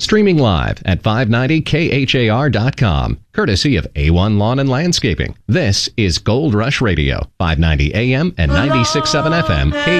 Streaming live at 590khar.com, courtesy of A1 Lawn and Landscaping. This is Gold Rush Radio, 590 AM and 96.7 FM,